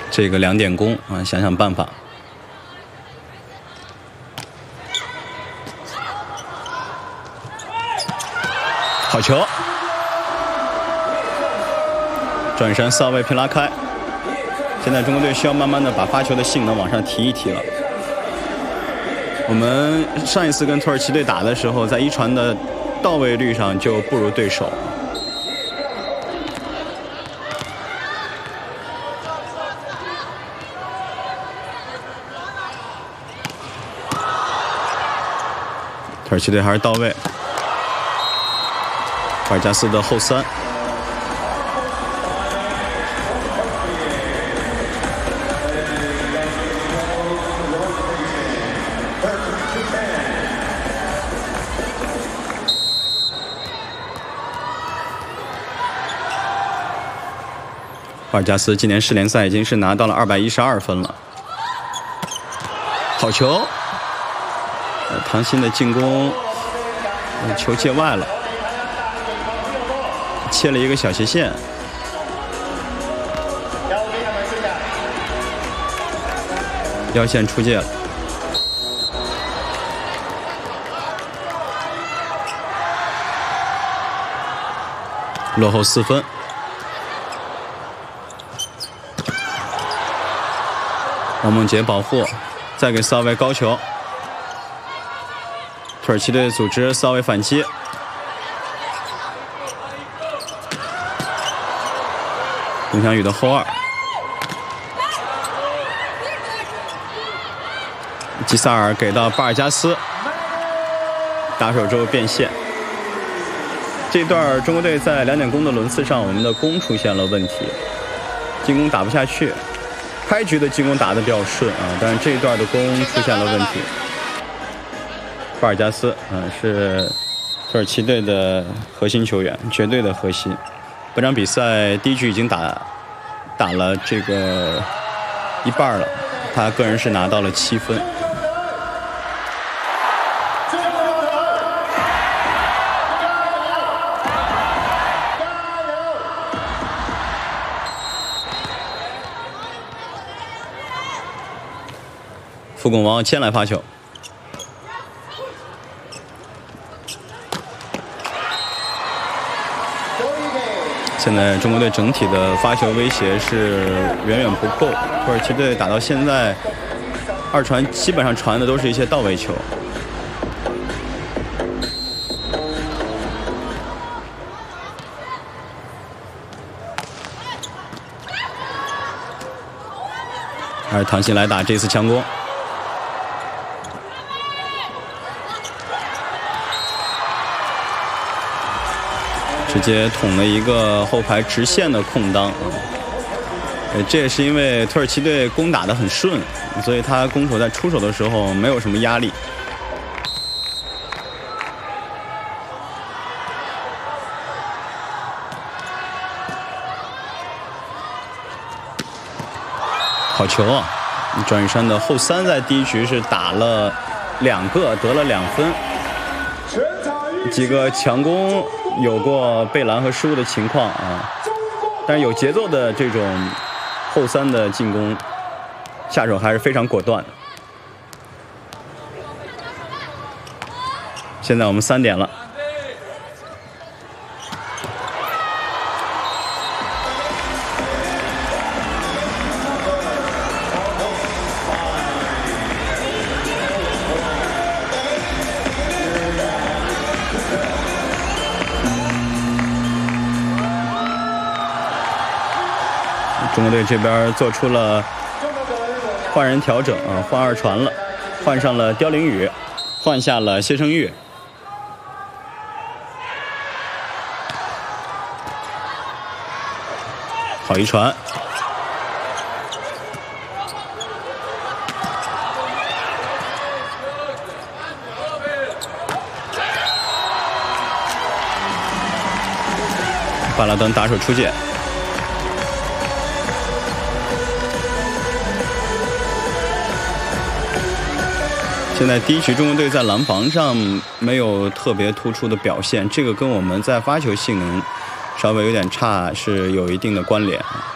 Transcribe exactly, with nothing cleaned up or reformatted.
这个两点攻啊，想想办法。好球！转身扫位平拉开。现在中国队需要慢慢的把发球的性能往上提一提了。我们上一次跟土耳其队打的时候，在一传的到位率上就不如对手。土耳其队还是到位。巴尔加斯的后三。巴尔加斯今年世联赛已经是拿到了二百一十二分了。好球！呃，唐鑫的进攻，呃、球界外了，切了一个小斜线。腰线出界了。落后四分。王梦洁保护，再给骚位高球。土耳其队组织骚位反击。龚翔宇的后二。吉萨尔给到巴尔加斯，打手之后变线。这段中国队在两点攻的轮次上，我们的攻出现了问题，进攻打不下去。开局的进攻打得比较顺啊，但是这一段的攻出现了问题。巴尔加斯啊是土耳其队的核心球员，绝对的核心。本场比赛第一局已经打打了这个一半了，他个人是拿到了七分。傅拱王先来发球，现在中国队整体的发球威胁是远远不够，土耳其队打到现在，二传基本上传的都是一些到位球。还是唐鑫来打这次强攻。直接捅了一个后排直线的空当，呃，这也是因为土耳其队攻打得很顺，所以他攻手在出手的时候没有什么压力。好球啊！庄宇珊的后三在第一局是打了两个，得了两分，几个强攻。有过被拦和失误的情况啊，但是有节奏的这种后三的进攻，下手还是非常果断的。现在我们三点了，中国队这边做出了换人调整啊，换二传了，换上了刁凌宇，换下了谢胜玉。好一传，巴拉登打手出界。现在第一局中国队在拦防上没有特别突出的表现，这个跟我们在发球性能稍微有点差是有一定的关联。